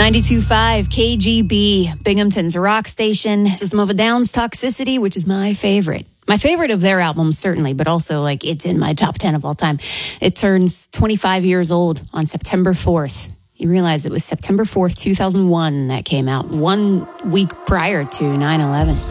92.5 KGB, Binghamton's rock station. System of a Down's Toxicity, which is my favorite. My favorite of their albums, certainly, but also, like, it's in my top 10 of all time. It turns 25 years old on September 4th. You realize it was September 4th, 2001 that came out, 1 week prior to 9/11.